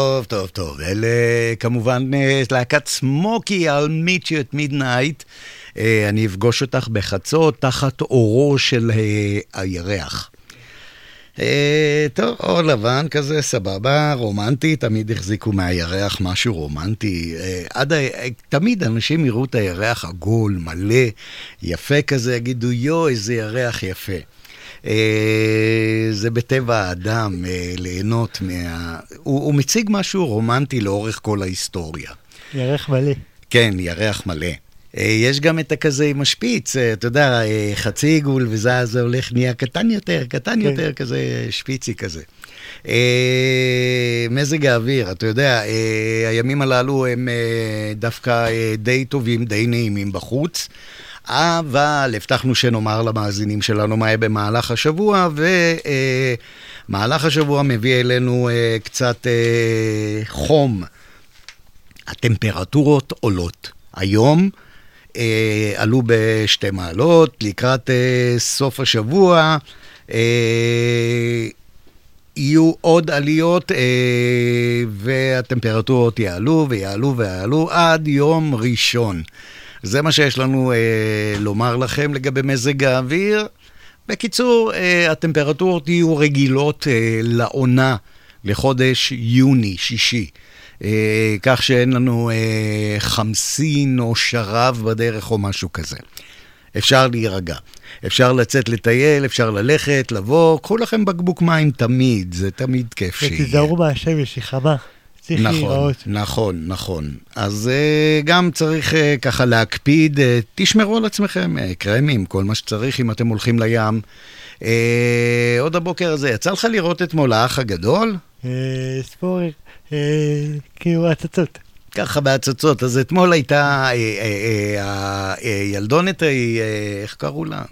טוב, טוב, טוב. אלה כמובן להקת סמוקי על Meet You at Midnight. אני אפגוש אותך בחצות תחת אורו של הירח. טוב, אור לבן כזה, סבבה, רומנטי, תמיד החזיקו מהירח משהו רומנטי. תמיד אנשים יראו את הירח עגול, מלא, יפה כזה, יגידו, יו, איזה ירח יפה. זה בטבע האדם ליהנות הוא מציג משהו רומנטי לאורך כל ההיסטוריה. ירח מלא. כן, ירח מלא. יש גם את הכזה עם השפיץ, אתה יודע, חצי עיגול וזה הולך נהיה קטן יותר, כזה שפיצי כזה. מזג האוויר, אתה יודע, הימים הללו הם דוקא די טובים, די נעימים בחוץ, אבל הבטחנו שנאמר למאזינים שלנו מה יהיה במהלך השבוע, ומהלך השבוע מביא אלינו קצת חום. הטמפרטורות עולות. היום עלו ב2 מעלות, לקראת סוף השבוע יהיו עוד עליות, והטמפרטורות יעלו ויעלו ויעלו עד יום ראשון. זה מה שיש לנו לומר לכם לגבי מזג האוויר. בקיצור, הטמפרטורות יהיו רגילות לעונה לחודש יוני, שישי. כך שאין לנו חמסין או שרב בדרך או משהו כזה. אפשר להירגע. אפשר לצאת לטייל, אפשר ללכת, לבוא. קחו לכם בקבוק מים תמיד, זה תמיד כיף שיהיה. ותיזהרו מהשמש, היא חמה. נכון. אז גם צריך ככה להקפיד, תשמרו על עצמכם, קרמים, כל מה שצריך אם אתם הולכים לים. עוד הבוקר הזה, יצא לך לראות אתמול האח הגדול? ספורר, כאילו הצצות. ככה בהצצות, אז אתמול הייתה הילדונת, איך קראו לה?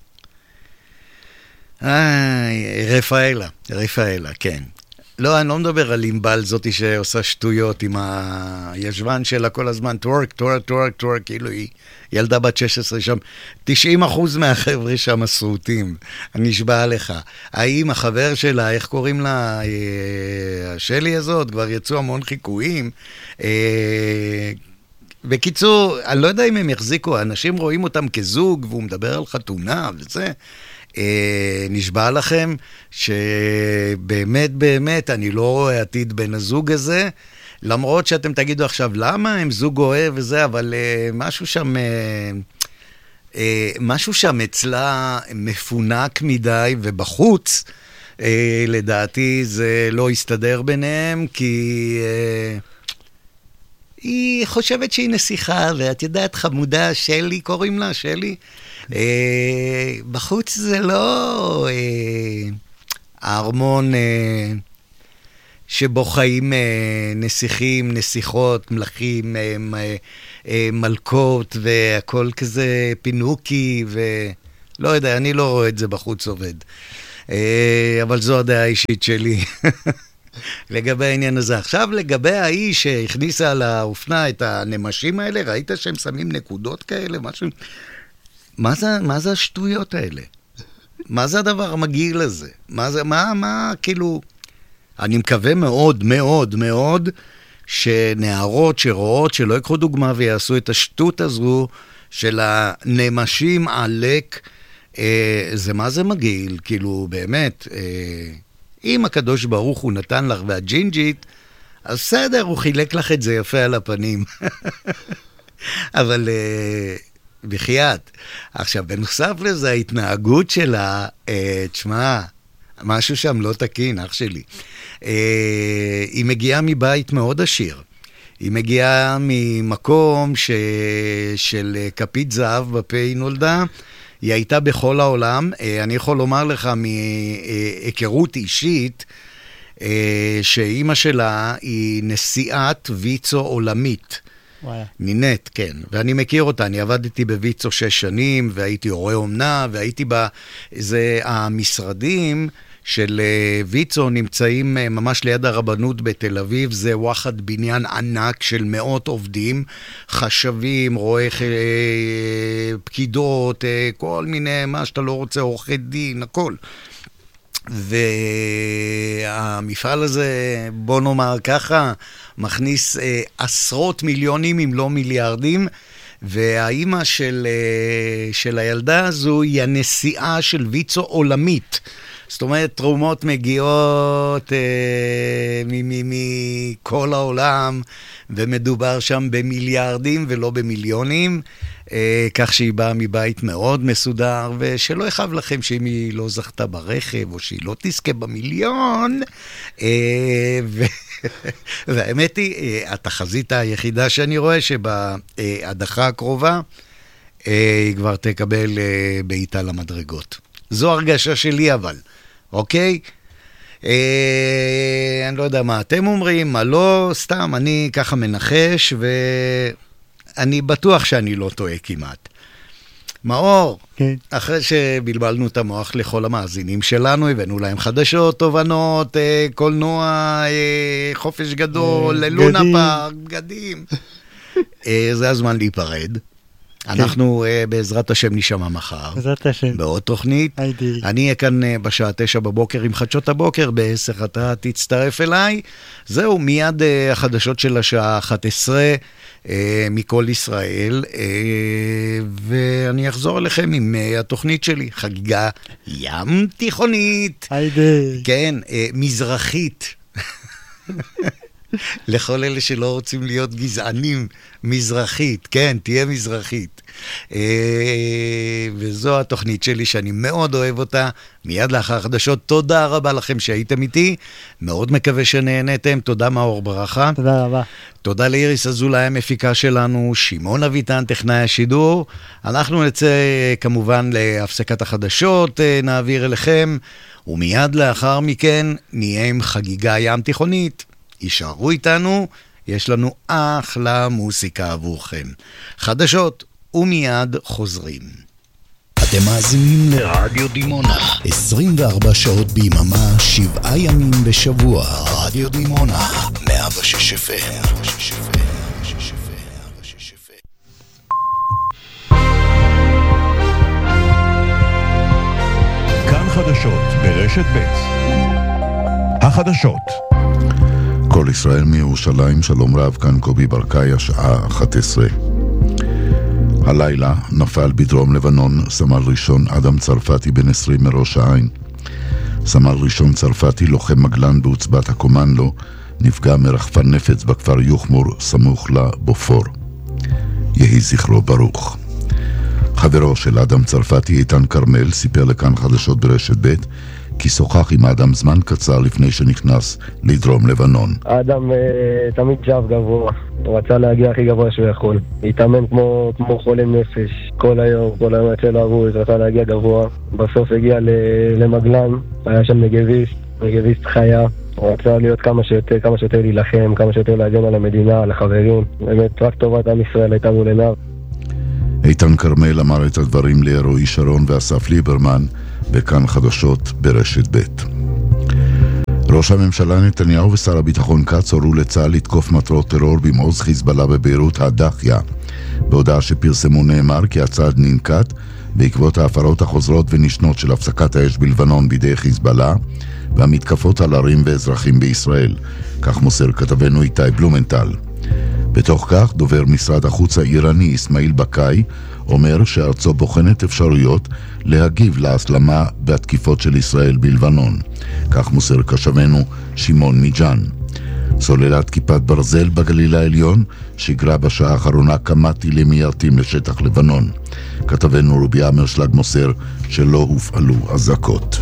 רפאלה, כן. לא, אני לא מדבר על אימבל זאתי שעושה שטויות עם הישבן שלה כל הזמן, טורק, כאילו היא ילדה בת 16 שם, 90% מהחבר'ה שם הסרוטים, אני אשבע לך. האם החבר שלה, איך קוראים לה, השלי הזאת, כבר יצאו המון חיקויים. בקיצור, אני לא יודע אם הם יחזיקו, אנשים רואים אותם כזוג, והוא מדבר על חתונה וזה, נשבע לכם שבאמת אני לא רואה עתיד בין הזוג הזה, למרות שאתם תגידו עכשיו למה הם זוג אוהב וזה, אבל משהו שם אצלה מפונק מדי, ובחוץ לדעתי זה לא יסתדר ביניהם, כי היא חושבת שהיא נסיכה, ואת יודעת חמודה, שלי קוראים לה, שלי, בחוץ זה לא הארמון שבו חיים נסיכים, נסיכות, מלכים, מלכות, והכל כזה פינוקי, ולא יודע, אני לא רואה את זה בחוץ עובד. אבל זו הדעה האישית שלי. לגבי העניין הזה. עכשיו לגבי האיש שהכניסה על האופנה את הנמשים האלה, ראית שהם שמים נקודות כאלה, משהו... מה זה השטויות האלה? מה זה הדבר המגעיל הזה? מה, כאילו... אני מקווה מאוד, מאוד, מאוד, שנערות שרואות שלא יקחו דוגמה ויעשו את השטות הזו של הנמשים עלק, מה זה מגעיל? כאילו, באמת, אם הקדוש ברוך הוא נתן לך והג'ינג'ית, אז בסדר, הוא חילק לך את זה יפה על הפנים. אבל... בחייאת. עכשיו, בנוסף לזה, ההתנהגות שלה, תשמע, משהו שם לא תקין, אח שלי. היא מגיעה מבית מאוד עשיר. היא מגיעה ממקום של כפית זהב בפה היא נולדה. היא הייתה בכל העולם. אני יכול לומר לך מהיכרות אישית, שאימא שלה היא נשיאת ויצו עולמית. נינט, כן, ואני מכיר אותה, אני עבדתי בויצו 6 שנים, והייתי הורה אומנה, והייתי זה המשרדים של ויצו נמצאים ממש ליד הרבנות בתל אביב, זה וואחד בניין ענק של מאות עובדים, חשבים, רואי פקידות, כל מיני, מה שאתה לא רוצה, עורכי דין, הכל. והמפעל הזה, בוא נאמר ככה, מכניס עשרות מיליונים אם לא מיליארדים, והאימא של הילדה הזו היא הנשיאה של ויצו עולמית. זאת אומרת, תרומות מגיעות מכל העולם, ומדובר שם במיליארדים ולא במיליונים, כך שהיא באה מבית מאוד מסודר, ושלא יחב לכם שאם היא לא זכתה ברכב, או שהיא לא תזכה במיליון, והאמת היא, התחזית היחידה שאני רואה שבהדחה הקרובה, היא כבר תקבל בעיטה למדרגות. זו הרגשה שלי אבל, אוקיי? אני לא יודע מה אתם אומרים, מה לא, סתם, אני ככה מנחש, ואני בטוח שאני לא טועה כמעט. מאור, כן. אחרי שבלבלנו את המוח לכל המאזינים שלנו, הבאנו להם חדשות, תובנות, קולנוע, חופש גדול, ללונה פארק, בגדים. זה הזמן להיפרד. אנחנו בעזרת השם נשמע מחר. בעזרת השם. בעוד תוכנית. הייתי. אני אהיה כאן בשעה 9 בבוקר עם חדשות הבוקר, ב-10 אתה תצטרף אליי. זהו, מיד החדשות של השעה 11 מכל ישראל, ואני אחזור אליכם עם התוכנית שלי, חגיגה ים תיכונית. הייתי. כן, מזרחית. לכל אלה שלא רוצים להיות גזענים, מזרחית, כן, תהיה מזרחית. וזו התוכנית שלי שאני מאוד אוהב אותה, מיד לאחר חדשות. תודה רבה לכם שהייתם איתי, מאוד מקווה שנהנתם, תודה מאור ברכה. תודה רבה. תודה לאיריס אזולאי המפיקה שלנו, שמעון אביטן טכנאי השידור. אנחנו נצא כמובן להפסקת החדשות, נעביר אליכם, ומיד לאחר מכן נהיה עם חגיגה ים תיכונית. יישארו איתנו, יש לנו אחלה מוסיקה עבורכם. חדשות, ומיד חוזרים. אתם מאזינים לרדיו דימונה, 24 שעות ביממה, 7 ימים בשבוע. רדיו דימונה, 106 FM. כאן חדשות ברשת ב'. החדשות. כל ישראל מירושלים, שלום רב, כאן קובי ברקאי, השעה 11. הלילה נפל בדרום לבנון סמל ראשון אדם צרפתי בן 20 מראש העין. סמל ראשון צרפתי, לוחם מגלן בעוצבת הקומנדו, נפגע מרחפן נפץ בכפר יוחמור סמוך לבופור. יהי זכרו ברוך. חברו של אדם צרפתי, איתן קרמל, סיפר לכאן חדשות ברשת ב' כי שוחח עם האדם זמן קצר לפני שנכנס לדרום לבנון. האדם תמיד שב גבוה, הוא רצה להגיע הכי גבוה שהוא יכול. התאמן כמו חולה נפש, כל היום יצא לעבוד, רצה להגיע גבוה. בסוף הגיע למגלן, היה שם נגביסט חיה. הוא רצה להיות כמה שיותר להילחם, כמה שיותר להגן על המדינה, על החברים. באמת, רק טובת עם ישראל הייתה מול עיניו. איתן קרמל אמר את הדברים לרועי שרון ואסף ליברמן בכאן חדשות ברשת ב'. ראש הממשלה נתניהו ושר הביטחון כץ הורו לצה"ל לתקוף מטרות טרור במעוז חיזבאללה בביירות הדחיה. בהודעה שפרסמו נאמר כי הצעד ננקט בעקבות ההפרות החוזרות ונשנות של הפסקת האש בלבנון בידי חיזבאללה והמתקפות על ערים ואזרחים בישראל. כך מוסר כתבנו איתי בלומנטל. בתוך כך, דובר משרד החוץ האיראני אסמאעיל בקאי אומר שארצו בוחנת אפשרויות להגיב להסלמה בתקיפות של ישראל בלבנון. כך מוסר כתבנו שמעון מיג'אן. סוללת כיפת ברזל בגליל העליון שיגרה בשעה האחרונה כמה טילים מיירטים לשטח לבנון. כתבנו רובי אמרשלג מוסר שלא הופעלו אזעקות.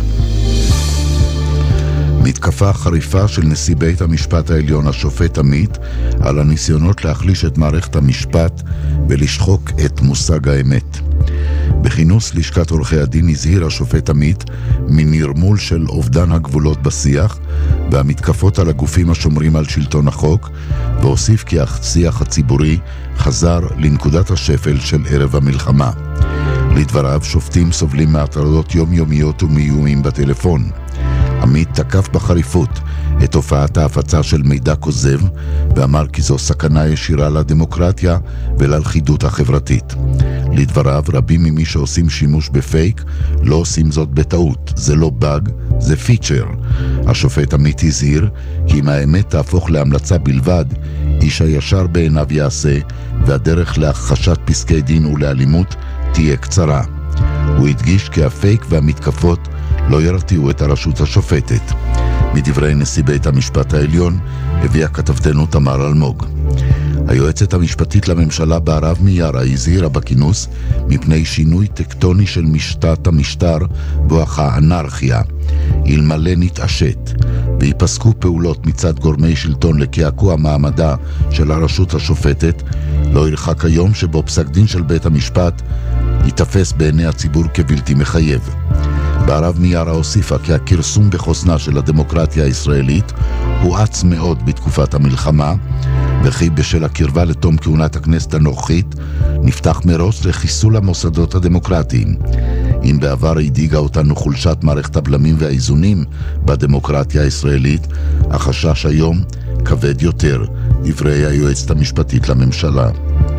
מתקפה חריפה של נשיא בית המשפט העליון השופט עמית על הניסיונות להחליש את מערכת המשפט ולשחוק את מושג האמת. בכינוס לשכת עורכי הדין הזהיר השופט עמית מנרמול של אובדן הגבולות בשיח והמתקפות על הגופים השומרים על שלטון החוק, והוסיף כי השיח הציבורי חזר לנקודת השפל של ערב המלחמה. לדבריו, שופטים סובלים מהטרדות יומיומיות ומאיומים בטלפון. עמית תקף בחריפות את תופעת ההפצה של מידע כוזב, ואמר כי זו סכנה ישירה לדמוקרטיה וללכידות החברתית. לדבריו, רבים ממי שעושים שימוש בפייק לא עושים זאת בטעות. זה לא באג, זה פיצ'ר. השופט עמית הזהיר כי אם האמת תהפוך להמלצה בלבד, איש הישר בעיניו יעשה, והדרך להכחשת פסקי דין ולאלימות תהיה קצרה. הוא הדגיש כי הפייק והמתקפות לא ירתיעו את הרשות השופטת. מדברי נשיא בית המשפט העליון הביאה כתבתנו תמר אלמוג. היועצת המשפטית לממשלה בערב מיארה הזהירה בכינוס מפני שינוי טקטוני של משטת המשטר בואכה אנרכיה. אלמלא נתעשת ויפסקו פעולות מצד גורמי שלטון לקעקוע מעמדה של הרשות השופטת, לא ירחק היום שבו פסק דין של בית המשפט ייתפס בעיני הציבור כבלתי מחייב. בערב מיארה הוסיפה כי הכרסום בחוסנה של הדמוקרטיה הישראלית הואץ מאוד בתקופת המלחמה, וכי בשל הקרבה לתום כהונת הכנסת הנוכחית נפתח מרוץ לחיסול המוסדות הדמוקרטיים. אם בעבר הדאיגה אותנו חולשת מערכת הבלמים והאיזונים בדמוקרטיה הישראלית, החשש היום כבד יותר, דברי היועצת המשפטית לממשלה.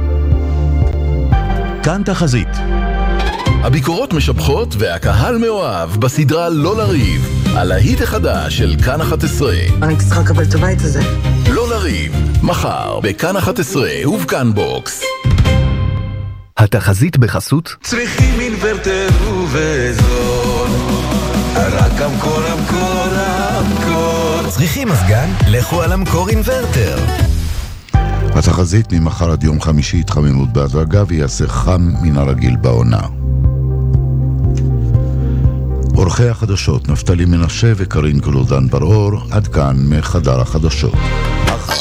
כאן תחזית. הביקורות משבחות והקהל מאוהב בסדרה לא לריב, הלהיט החדש של כאן 11. אני צריכה לקבל את הבית הזה. לא לריב, מחר בכאן 11 ובכאן בוקס. התחזית בחסות צריכים אינוורטר ובזול, רק המקור. צריכים מזגן? לכו על המקור אינוורטר. התחזית ממחר עד יום חמישי התחממות בהדרגה ויעשה חם מן הרגיל בעונה. עורכי החדשות נפתלי מנשה וקרין גלודן ברור, עד כאן מחדר החדשות.